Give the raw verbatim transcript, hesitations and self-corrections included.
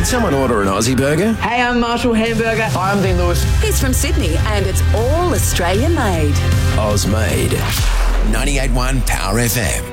someone order an Aussie burger? Hey, I'm Marshall Hamburger. Hi, I'm Dean Lewis. He's from Sydney and it's all Australia made. Oz made. ninety-eight point one Power F M.